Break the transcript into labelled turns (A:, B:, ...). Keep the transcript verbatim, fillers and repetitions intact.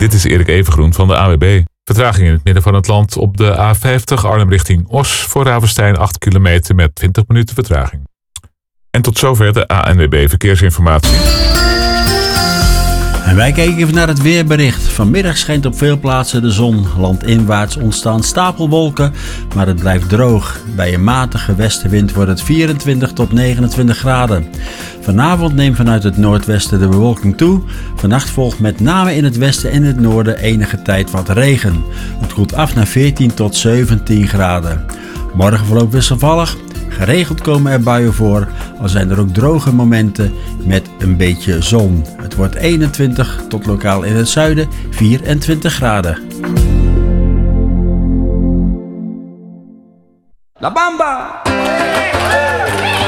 A: Dit is Erik Evengroen van de A W B. Vertraging in het midden van het land op de A vijftig Arnhem richting Os voor Ravenstein acht kilometer met twintig minuten vertraging. En tot zover de A N W B Verkeersinformatie.
B: En wij kijken even naar het weerbericht. Vanmiddag schijnt op veel plaatsen de zon. Landinwaarts ontstaan stapelwolken, maar het blijft droog. Bij een matige westenwind wordt het vierentwintig tot negenentwintig graden. Vanavond neemt vanuit het noordwesten de bewolking toe. Vannacht volgt met name in het westen en het noorden enige tijd wat regen. Het koelt af naar veertien tot zeventien graden. Morgen verloopt wisselvallig. Geregeld komen er buien voor, al zijn er ook droge momenten met een beetje zon. Het wordt eenentwintig tot lokaal in het zuiden vierentwintig graden.
C: La Bamba!